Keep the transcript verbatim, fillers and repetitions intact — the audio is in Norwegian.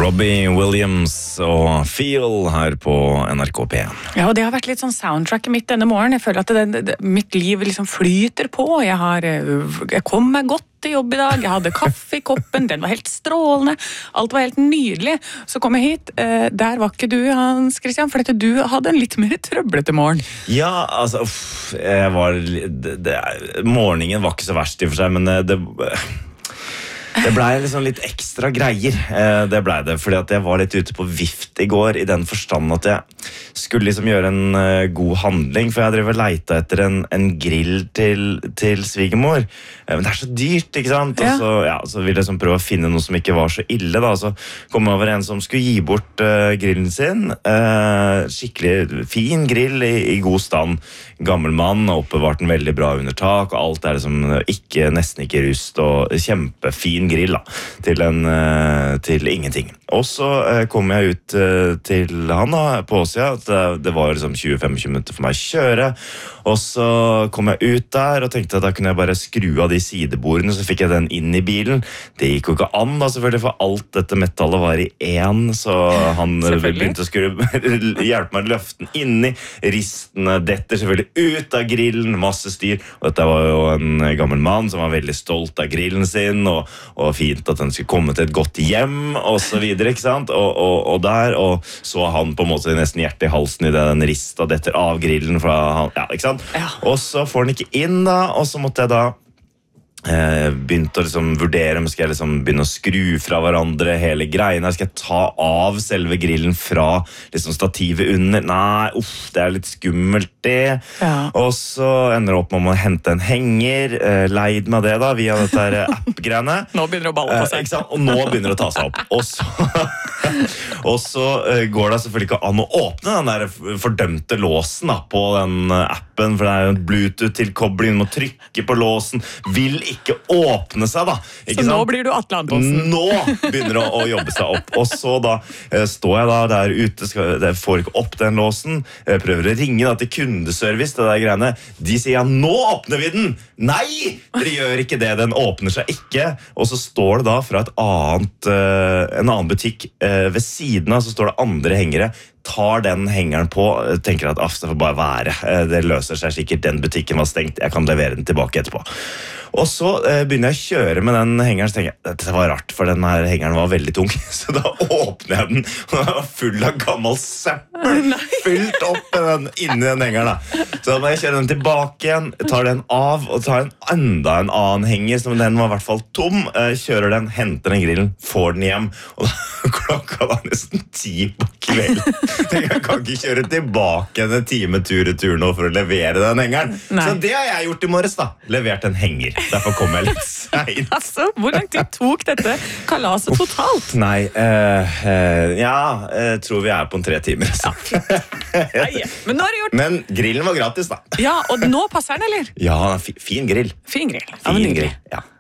Robbie Williams og Feel her på N R K P en. Ja, og det har vært litt sånn soundtracket mitt denne morgen. Jeg føler at det, det, mitt liv liksom flyter på. Jeg, har, jeg kom meg godt til jobb i dag. Jeg hadde kaffe i koppen. Den var helt strålende. Alt var helt nydelig. Så kom jeg hit. Der var ikke du, Hans Christian, for dette, du hadde en litt mer trøblete morgen. Ja, altså, uff, jeg var... Det, det, morgenen var ikke så verst i og for seg, men det... Det ble liksom litt ekstra greier, det ble det, fordi at jeg var litt ute på vift i går, i den forstand at jeg skulle liksom gjøre en god handling, for jeg drev og leita etter en, en grill til, til svigermor. Men det er så dyrt, ikke sant? Og så, ja, så ville jeg liksom prøve å finne noe som ikke var så ille, da. Så kom jeg over en som skulle gi bort uh, grillen sin. Uh, skikkelig fin grill i, i god stand. Gammel mann, oppbevart den veldig bra under tak, og alt er liksom ikke, nesten ikke rust, og kjempefin grill da, til, en, til ingenting. Og så eh, kom jeg ut eh, til han da, på Åsia, det, det var liksom tjue til femogtjue minutter for meg å kjøre, og så kom jeg ut der og tenkte at da kunne jeg bare skru av de sidebordene, så fikk jeg den inn i bilen. Det gikk jo ikke an da, selvfølgelig, for alt dette metallet var i én, så han begynte å skru, hjelpe meg å løfte den inni, ristene detter selvfølgelig ut av grillen, masse styr, og dette var jo en gammel mann som var veldig stolt av grillen sin, og, og fint at den skulle komme til et godt hjem, og så videre, ikke sant? Og, og, og der, og så han på en måte nesten hjertet i halsen i det, den rista detter av grillen, fra han, ja, ikke sant? Ja. Og så får den ikke inn da, og så måtte jeg da Eh, begynte å liksom vurdere om skal jeg liksom begynne å skru fra hverandre hele greiene, skal jeg ta av selve grillen fra liksom stativet under, nei, uff, det er litt skummelt det, ja. Og så ender det opp med å hente en henger, eh, leid meg det da via dette her app-greiene. Nå begynner det å balle på seg, eh, ikke sant? Og nå begynner det å ta seg opp, og så og så eh, går det selvfølgelig ikke an å åpne den der fordømte låsen da, på den appen, for det er jo en Bluetooth-tilkobling, du må trykke på låsen, vil ikke åpne seg da, ikke så sant? Nå blir du Atle Antonsen. Nå begynner det å, å jobbe seg opp, og så da eh, står jeg da der ute, skal, jeg får ikke opp den låsen, jeg prøver å ringe da til kundeservice, det der greiene, de sier ja, nå åpner vi den, nei, dere gjør ikke det, den åpner seg ikke, og så står det da fra et annet, eh, en annen butikk eh, ved siden av, så står det andre hengere, tar den hengeren på, tenker at ah, det får bare være, det løser seg sikkert, den butikken var stengt, jeg kan levere den tilbake etterpå. Og så eh, begynner jeg å kjøre med den hengeren, så tenker jeg, dette var rart, for den her hengeren var veldig tung, så da åpner jeg den, og den var full av gammel søppel, fylt opp den, inni den hengeren da. Så da må jeg kjøre den tilbake igjen, tar den av, og tar en enda en annen henger, så den var i hvert fall tom, eh, kjører den, henter den grillen, får den hjem, og da klokka var nesten ti på kveld. Jeg kan ikke kjøre tilbake en time tur-retur nå for å levere den hengeren. Nei. Så det har jeg gjort i morges da, levert en henger. Derfor kom jeg litt sent. Altså, hvor lang tid tok dette kalaset totalt? Nei, uh, uh, ja, jeg tror vi er på en tre timer. Ja, Nei, men nå har du gjort... Men grillen var gratis da. Ja, og nå passer den, eller? Ja, fin grill. Fin grill. Fin grill, ja.